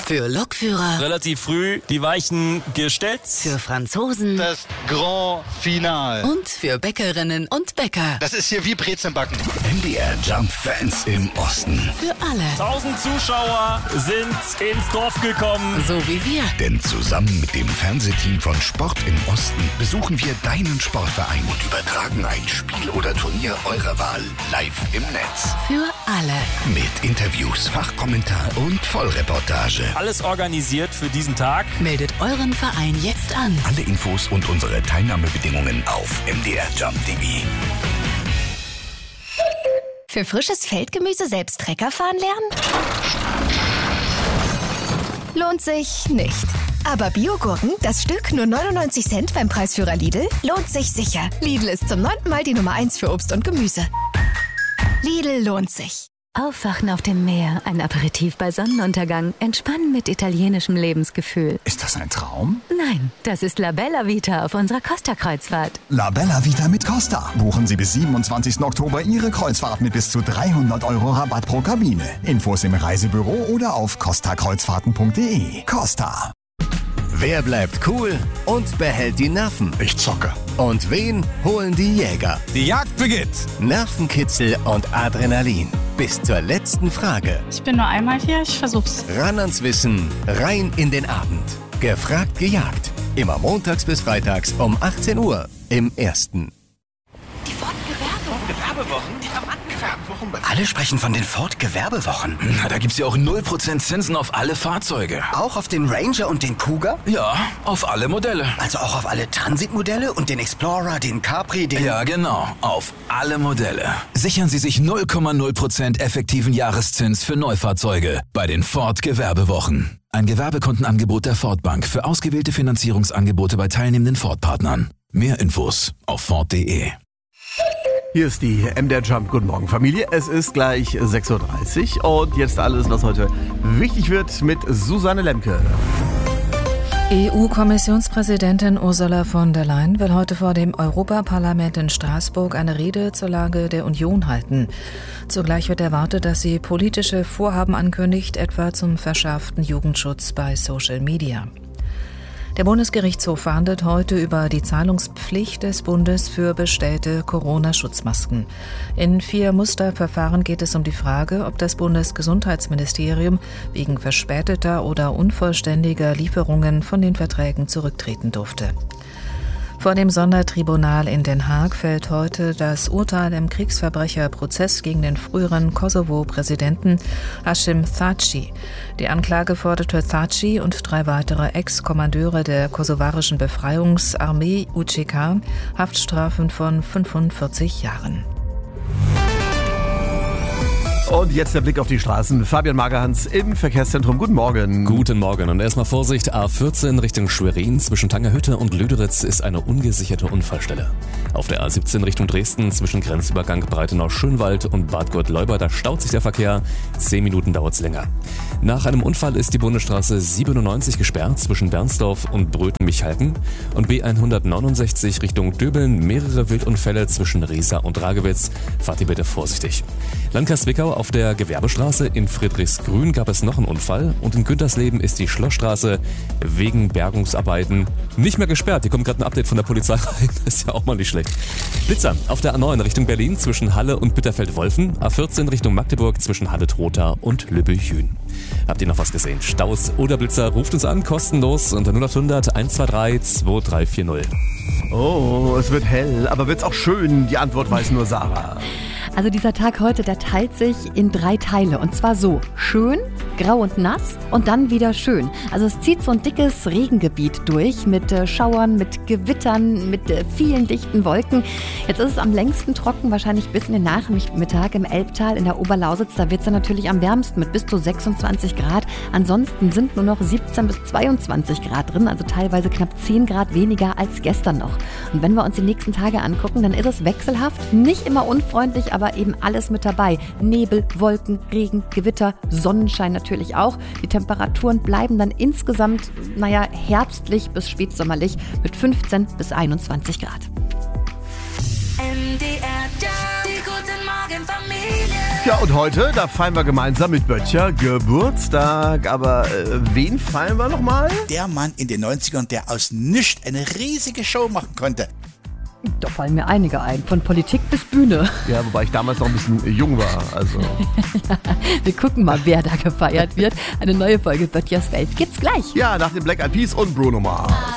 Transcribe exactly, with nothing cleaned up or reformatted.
Für Lokführer. Relativ früh die Weichen gestellt. Für Franzosen. Das Grand Finale. Und für Bäckerinnen und Bäcker. Das ist hier wie Brezelbacken. M D R Jump Fans im Osten. Für alle. Tausend Zuschauer sind ins Dorf gekommen. So wie wir. Denn zusammen mit dem Fernsehteam von Sport im Osten besuchen wir deinen Sportverein und übertragen ein Spiel oder Turnier eurer Wahl live im Netz. Für alle. Mit Interviews, Fachkommentar und Vollreportage. Alles organisiert für diesen Tag. Meldet euren Verein jetzt an. Alle Infos und unsere Teilnahmebedingungen auf m d r jump punkt d e. Für frisches Feldgemüse selbst Trecker fahren lernen? Lohnt sich nicht. Aber Biogurken, das Stück nur neunundneunzig Cent beim Preisführer Lidl, lohnt sich sicher. Lidl ist zum neunten Mal die Nummer eins für Obst und Gemüse. Lidl lohnt sich. Aufwachen auf dem Meer, ein Aperitif bei Sonnenuntergang, entspannen mit italienischem Lebensgefühl. Ist das ein Traum? Nein, das ist La Bella Vita auf unserer Costa-Kreuzfahrt. La Bella Vita mit Costa. Buchen Sie bis siebenundzwanzigsten Oktober Ihre Kreuzfahrt mit bis zu dreihundert Euro Rabatt pro Kabine. Infos im Reisebüro oder auf costa kreuzfahrten punkt d e. Costa. Wer bleibt cool und behält die Nerven? Ich zocke. Und wen holen die Jäger? Die Jagd beginnt. Nervenkitzel und Adrenalin. Bis zur letzten Frage. Ich bin nur einmal hier, ich versuch's. Ran ans Wissen, rein in den Abend. Gefragt, gejagt. Immer montags bis freitags um achtzehn Uhr im Ersten. Die Ford-Gewerbewochen. Die haben Gewerbewochen. Alle sprechen von den Ford-Gewerbewochen. Na, da gibt's ja auch null Prozent Zinsen auf alle Fahrzeuge. Auch auf den Ranger und den Cougar? Ja, auf alle Modelle. Also auch auf alle Transitmodelle und den Explorer, den Capri, den... Ja, genau. Auf alle Modelle. Sichern Sie sich null Komma null Prozent effektiven Jahreszins für Neufahrzeuge bei den Ford-Gewerbewochen. Ein Gewerbekontenangebot der Ford Bank für ausgewählte Finanzierungsangebote bei teilnehmenden Ford-Partnern. Mehr Infos auf ford punkt d e. Hier ist die M D R Jump. Guten Morgen, Familie. Es ist gleich sechs Uhr dreißig und jetzt alles, was heute wichtig wird mit Susanne Lemke. E U-Kommissionspräsidentin Ursula von der Leyen will heute vor dem Europaparlament in Straßburg eine Rede zur Lage der Union halten. Zugleich wird erwartet, dass sie politische Vorhaben ankündigt, etwa zum verschärften Jugendschutz bei Social Media. Der Bundesgerichtshof verhandelt heute über die Zahlungspflicht des Bundes für bestellte Corona-Schutzmasken. In vier Musterverfahren geht es um die Frage, ob das Bundesgesundheitsministerium wegen verspäteter oder unvollständiger Lieferungen von den Verträgen zurücktreten durfte. Vor dem Sondertribunal in Den Haag fällt heute das Urteil im Kriegsverbrecherprozess gegen den früheren Kosovo-Präsidenten Hashim Thaçi. Die Anklage forderte Thaçi und drei weitere Ex-Kommandeure der kosovarischen Befreiungsarmee U C K Haftstrafen von fünfundvierzig Jahren. Und jetzt der Blick auf die Straßen. Fabian Magerhans im Verkehrszentrum. Guten Morgen. Guten Morgen und erstmal Vorsicht. A vierzehn Richtung Schwerin zwischen Tangerhütte und Lüderitz ist eine ungesicherte Unfallstelle. Auf der A siebzehn Richtung Dresden zwischen Grenzübergang Breitenau-Schönwald und Bad Gott-Leuba, da staut sich der Verkehr. Zehn Minuten dauert's länger. Nach einem Unfall ist die Bundesstraße siebenundneunzig gesperrt zwischen Bernsdorf und Bröten-Michalken und B hundertneunundsechzig Richtung Döbeln. Mehrere Wildunfälle zwischen Riesa und Ragewitz. Fahrt ihr bitte vorsichtig. Landkreis Zwickau auf der Gewerbestraße in Friedrichsgrün gab es noch einen Unfall und in Güntersleben ist die Schlossstraße wegen Bergungsarbeiten nicht mehr gesperrt. Hier kommt gerade ein Update von der Polizei rein, das ist ja auch mal nicht schlecht. Blitzer auf der A neun Richtung Berlin zwischen Halle und Bitterfeld-Wolfen, A vierzehn Richtung Magdeburg zwischen Halle-Trotha und Lübbechl-Hühn. Habt ihr noch was gesehen? Staus oder Blitzer? Ruft uns an, kostenlos unter null acht hundert eins zwei drei zwei drei vier null. Oh, es wird hell, aber wird's auch schön? Die Antwort weiß nur Sarah. Also dieser Tag heute, der teilt sich in drei Teile. Und zwar so: schön, grau und nass und dann wieder schön. Also es zieht so ein dickes Regengebiet durch mit äh, Schauern, mit Gewittern, mit äh, vielen dichten Wolken. Jetzt ist es am längsten trocken, wahrscheinlich bis in den Nachmittag im Elbtal, in der Oberlausitz. Da wird es dann natürlich am wärmsten mit bis zu sechsundzwanzig Grad. Ansonsten sind nur noch siebzehn bis zweiundzwanzig Grad drin, also teilweise knapp zehn Grad weniger als gestern noch. Und wenn wir uns die nächsten Tage angucken, dann ist es wechselhaft, nicht immer unfreundlich, aber eben alles mit dabei. Nebel, Wolken, Regen, Gewitter, Sonnenschein natürlich auch. Die Temperaturen bleiben dann insgesamt, naja, herbstlich bis spätsommerlich mit fünfzehn bis einundzwanzig Grad. M D R, die guten Morgen Familie. Ja, und heute, da feiern wir gemeinsam mit Böttcher Geburtstag. Aber äh, wen feiern wir nochmal? Der Mann in den neunzigern, der aus nichts eine riesige Show machen konnte. Da fallen mir einige ein, von Politik bis Bühne. Ja, wobei ich damals noch ein bisschen jung war. Also. Ja, wir gucken mal, wer da gefeiert wird. Eine neue Folge Böttchers Welt gibt's gleich. Ja, nach den Black Eyed Peas und Bruno Mars.